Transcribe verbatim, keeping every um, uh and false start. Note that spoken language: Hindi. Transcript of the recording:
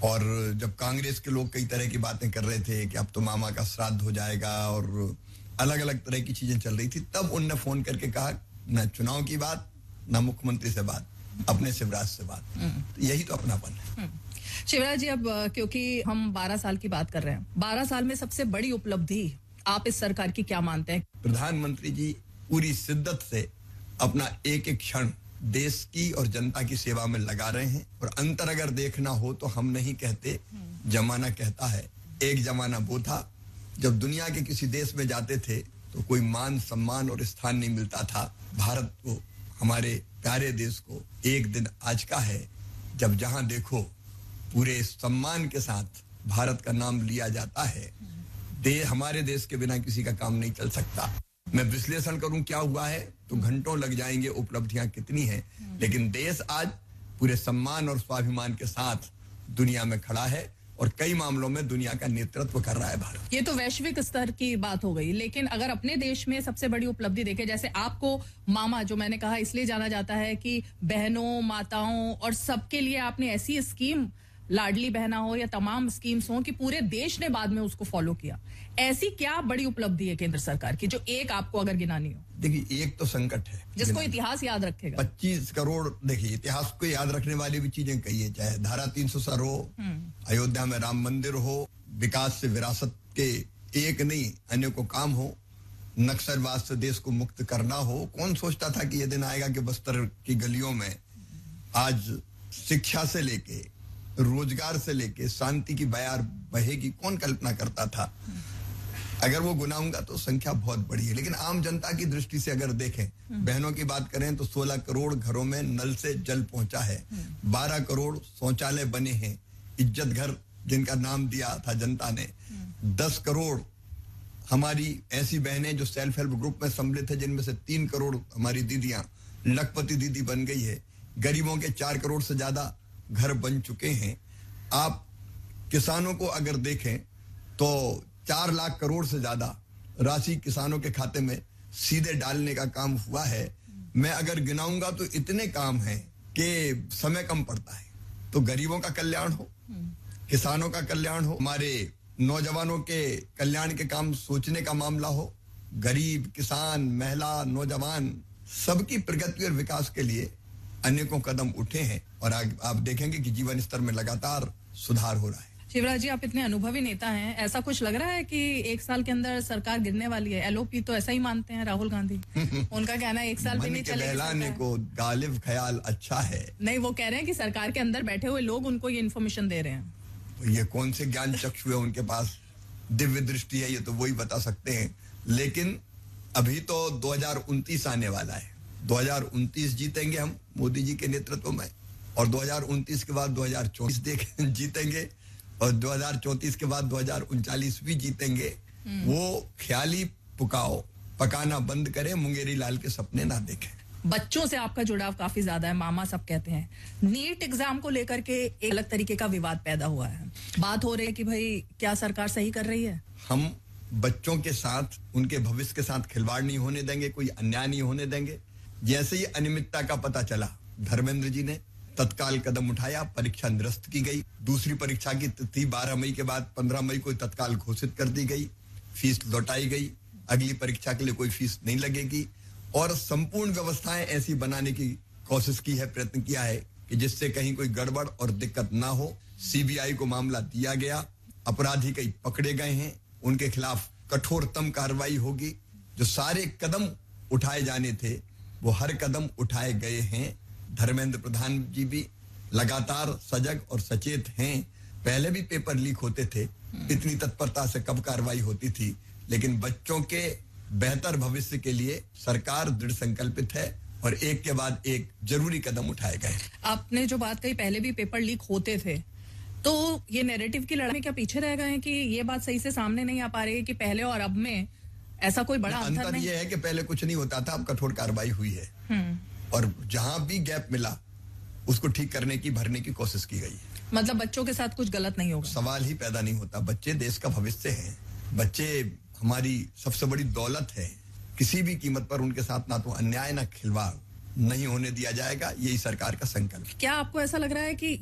और जब कांग्रेस के लोग कई तरह की बातें कर रहे थे कि अब तो मामा का श्राद्ध हो जाएगा और अलग अलग तरह की चीजें चल रही थी, तब उनने फोन करके कहा न चुनाव की बात, न मुख्यमंत्री से बात, अपने शिवराज से बात। तो यही तो अपनापन है। शिवराज जी, अब क्योंकि हम बारह साल की बात कर रहे हैं, बारह साल में सबसे बड़ी उपलब्धि आप इस सरकार की क्या मानते हैं? प्रधानमंत्री जी पूरी शिद्दत से अपना एक एक क्षण देश की और जनता की सेवा में लगा रहे हैं। और अंतर अगर देखना हो तो हम नहीं कहते, जमाना कहता है। एक जमाना वो था जब दुनिया के किसी देश में जाते थे तो कोई मान सम्मान और स्थान नहीं मिलता था। भारत को, हमारे प्यारे देश को एक दिन आज का है जब जहां देखो पूरे सम्मान के साथ भारत का नाम लिया जाता है। दे हमारे देश के बिना किसी का काम नहीं चल सकता। मैं विश्लेषण करूं क्या हुआ है तो घंटों लग जाएंगे, उपलब्धियां कितनी हैं, लेकिन देश आज पूरे सम्मान और स्वाभिमान के साथ दुनिया में खड़ा है और कई मामलों में दुनिया का नेतृत्व कर रहा है भारत। ये तो वैश्विक स्तर की बात हो गई, लेकिन अगर अपने देश में सबसे बड़ी उपलब्धि देखें, जैसे आपको मामा, जो मैंने कहा इसलिए जाना जाता है कि बहनों, माताओं और सबके लिए आपने ऐसी स्कीम, लाडली बहना हो या तमाम स्कीम्स हो, कि पूरे देश ने बाद में उसको फॉलो किया। ऐसी क्या बड़ी उपलब्धि है केंद्र सरकार की जो एक आपको अगर गिनानी हो? देखिए, एक तो संकट है जिसको इतिहास याद रखेगा। पच्चीस करोड़, देखिए इतिहास को याद रखने वाली भी चीजें कही है, चाहे धारा तीन सौ सर हो, अयोध्या में राम मंदिर हो, विकास से विरासत के एक नहीं अनेकों काम हो, नक्सलवाद से देश को मुक्त करना हो। कौन सोचता था कि यह दिन आएगा कि बस्तर की गलियों में आज शिक्षा से लेके, रोजगार से लेके शांति की बयार बहेगी? कौन कल्पना करता था? अगर वो गुनाऊंगा तो संख्या बहुत बड़ी है, लेकिन आम जनता की दृष्टि से अगर देखें, बहनों की बात करें तो सोलह करोड़ घरों में नल से जल पहुंचा है, बारह करोड़ शौचालय बने हैं, इज्जत घर जिनका नाम दिया था जनता ने, दस करोड़ हमारी ऐसी बहनें जो सेल्फ हेल्प ग्रुप में सम्मिलित है, जिनमें से तीन करोड़ हमारी दीदियां लखपति दीदी बन गई है, गरीबों के चार करोड़ से ज्यादा घर बन चुके हैं। आप किसानों को अगर देखें तो चार लाख करोड़ से ज्यादा राशि किसानों के खाते में सीधे डालने का काम हुआ है। मैं अगर गिनाऊंगा तो इतने काम हैं कि समय कम पड़ता है। तो गरीबों का कल्याण हो, किसानों का कल्याण हो, हमारे नौजवानों के कल्याण के काम सोचने का मामला हो, गरीब, किसान, महिला, नौजवान सबकी प्रगति और विकास के लिए अनेकों कदम उठे हैं और आप देखेंगे कि जीवन स्तर में लगातार सुधार हो रहा है। शिवराज जी, आप इतने अनुभवी नेता हैं, ऐसा कुछ लग रहा है कि एक साल के अंदर सरकार गिरने वाली है? एलओपी तो ऐसा ही मानते हैं राहुल गांधी। उनका कहना है एक साल भी नहीं चलेगी। बहलाने को गालिब ख्याल अच्छा है। नहीं, वो कह रहे हैं कि सरकार के अंदर बैठे हुए लोग उनको ये इन्फॉर्मेशन दे रहे हैं। तो ये कौन से ज्ञान चक्षु है उनके पास, दिव्य दृष्टि है, ये तो वही बता सकते हैं। लेकिन अभी तो दो हजार उनतीस आने वाला है। दो हजार उनतीस जीतेंगे हम मोदी जी के नेतृत्व में, और दो हजार उनतीस के बाद दो हजार चौबीस देख जीतेंगे, और दो हजार चौंतीस के बाद दो हजार उनचालीस भी जीतेंगे। वो ख्याली पुकाओ पकाना बंद करें, मुंगेरी लाल के सपने ना देखें। बच्चों से आपका जुड़ाव काफी ज्यादा है, मामा सब कहते हैं। नीट एग्जाम को लेकर के एक अलग तरीके का विवाद पैदा हुआ है। बात हो रही है कि भाई क्या सरकार सही कर रही है? हम बच्चों के साथ, उनके भविष्य के साथ खिलवाड़ नहीं होने देंगे, कोई अन्याय नहीं होने देंगे। जैसे ही अनियमितता का पता चला, धर्मेंद्र जी ने तत्काल कदम उठाया, परीक्षा निरस्त की गई। दूसरी परीक्षा की तिथि बारह मई के बाद पंद्रह मई को तत्काल घोषित कर दी गई, फीस लौटाई गई, अगली परीक्षा के लिए कोई फीस नहीं लगेगी, और संपूर्ण व्यवस्थाएं ऐसी बनाने की कोशिश की है, प्रयत्न किया है कि जिससे कहीं कोई गड़बड़ और दिक्कत ना हो। सीबीआई को मामला दिया गया, अपराधी कई पकड़े गए हैं, उनके खिलाफ कठोरतम कार्रवाई होगी। जो सारे कदम उठाए जाने थे वो हर कदम उठाए गए हैं। धर्मेंद्र प्रधान जी भी लगातार सजग और सचेत हैं। पहले भी पेपर लीक होते थे, इतनी तत्परता से कब कार्रवाई होती थी, लेकिन बच्चों के बेहतर भविष्य के लिए सरकार दृढ़ संकल्पित है और एक के बाद एक जरूरी कदम उठाए गए। आपने जो बात कही, पहले भी पेपर लीक होते थे, तो ये नैरेटिव की लड़ाई में क्या पीछे रह गए हैं कि ये बात सही से सामने नहीं आ पा रही है कि पहले और अब में ऐसा कोई बड़ा अंतर, अंतर नहीं? ये है कि पहले कुछ नहीं होता था, अब कठोर कार्रवाई हुई है और जहां भी गैप मिला उसको ठीक करने की, भरने की कोशिश की गई है। मतलब बच्चों के साथ कुछ गलत नहीं होगा? सवाल ही पैदा नहीं होता। बच्चे देश का भविष्य हैं, बच्चे हमारी सबसे बड़ी दौलत है। किसी भी कीमत पर उनके साथ ना तो अन्याय ना खिलवाड़ नहीं होने दिया जाएगा, यही सरकार का संकल्प। क्या आपको ऐसा लग रहा है कि